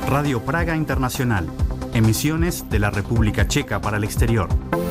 Radio Praga Internacional. Emisiones de la República Checa para el exterior.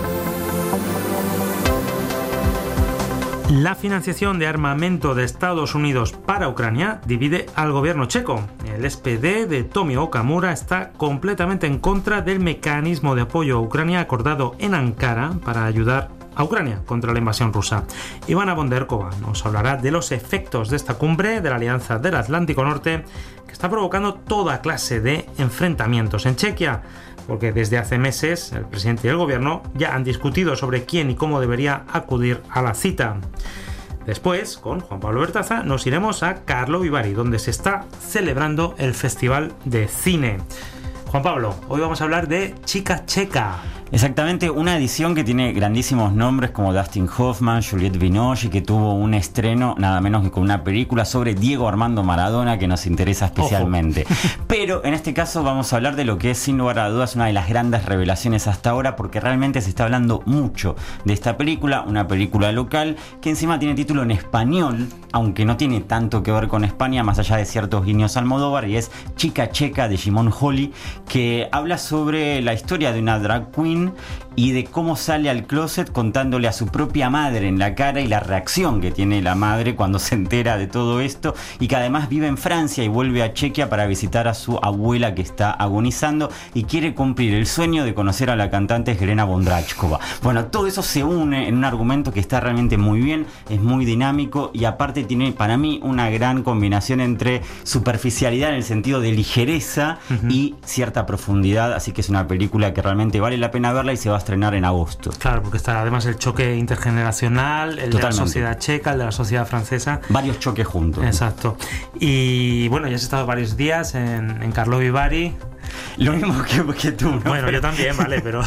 La financiación de armamento de Estados Unidos para Ucrania divide al gobierno checo. El SPD de Tomio Okamura está completamente en contra del mecanismo de apoyo a Ucrania acordado en Ankara para ayudar a Ucrania contra la invasión rusa. Ivana Bonderkova nos hablará de los efectos de esta cumbre de la Alianza del Atlántico Norte, que está provocando toda clase de enfrentamientos en Chequia, porque desde hace meses el presidente y el gobierno ya han discutido sobre quién y cómo debería acudir a la cita. Después, con Juan Pablo Bertaza, nos iremos a Karlovy Vary, donde se está celebrando el Festival de Cine. Juan Pablo, hoy vamos a hablar de Chica Checa. Exactamente, una edición que tiene grandísimos nombres como Dustin Hoffman, Juliette Binoche, y que tuvo un estreno nada menos que con una película sobre Diego Armando Maradona que nos interesa especialmente. Pero en este caso vamos a hablar de lo que es sin lugar a dudas una de las grandes revelaciones hasta ahora, porque realmente se está hablando mucho de esta película, una película local que encima tiene título en español, aunque no tiene tanto que ver con España, más allá de ciertos guiños a Almodóvar, y es Chica Checa de Shimon Holly, que habla sobre la historia de una drag queen y de cómo sale al closet contándole a su propia madre en la cara y la reacción que tiene la madre cuando se entera de todo esto, y que además vive en Francia y vuelve a Chequia para visitar a su abuela que está agonizando y quiere cumplir el sueño de conocer a la cantante Helena Bondrachkova. Bueno, todo eso se une en un argumento que está realmente muy bien, es muy dinámico y aparte tiene para mí una gran combinación entre superficialidad en el sentido de ligereza y cierta profundidad, así que es una película que realmente vale la pena verla y se va a estrenar en agosto. Claro, porque está además el choque intergeneracional, el Totalmente. de la sociedad checa, el de la sociedad francesa. Varios choques juntos. Exacto. Y bueno, ya has estado varios días en Karlovy Vary. Lo mismo que tú, ¿no? Bueno, yo también, vale, pero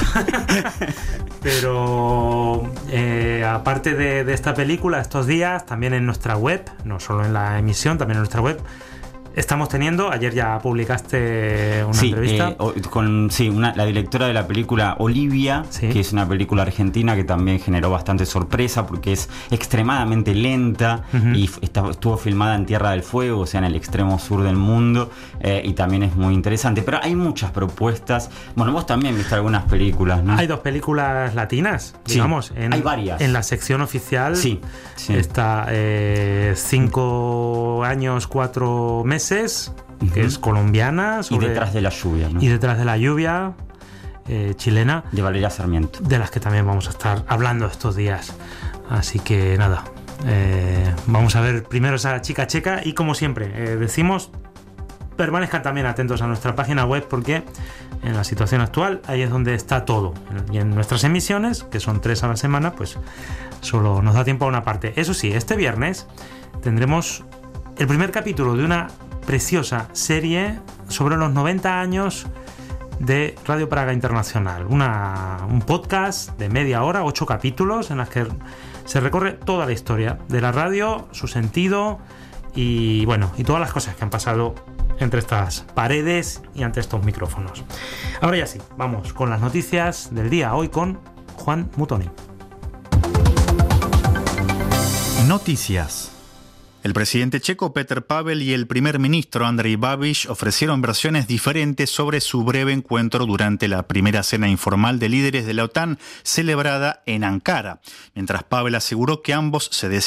aparte de esta película, estos días, también en nuestra web, no solo en la emisión, también en nuestra web, estamos teniendo, ayer ya publicaste una entrevista. La directora de la película Olivia, que es una película argentina que también generó bastante sorpresa porque es extremadamente lenta y estuvo filmada en Tierra del Fuego, o sea, en el extremo sur del mundo, y también es muy interesante. Pero hay muchas propuestas. Bueno, vos también viste algunas películas, ¿no? Hay 2 películas latinas, digamos. Hay varias. En la sección oficial está 5 años, 4 meses, que es colombiana. Y Detrás de la lluvia, ¿no? Y Detrás de la lluvia, chilena. De Valeria Sarmiento. De las que también vamos a estar hablando estos días. Así que nada, vamos a ver primero esa Chica Checa y como siempre decimos, permanezcan también atentos a nuestra página web porque en la situación actual ahí es donde está todo. Y en nuestras emisiones, que son 3 a la semana, pues solo nos da tiempo a una parte. Eso sí, este viernes tendremos el primer capítulo de una preciosa serie sobre los 90 años de Radio Praga Internacional. Un podcast de media hora, 8 capítulos en las que se recorre toda la historia de la radio, su sentido y bueno, y todas las cosas que han pasado entre estas paredes y ante estos micrófonos. Ahora ya sí, vamos con las noticias del día, hoy con Juan Mutoni. Noticias. El presidente checo Petr Pavel y el primer ministro Andrej Babiš ofrecieron versiones diferentes sobre su breve encuentro durante la primera cena informal de líderes de la OTAN celebrada en Ankara, mientras Pavel aseguró que ambos se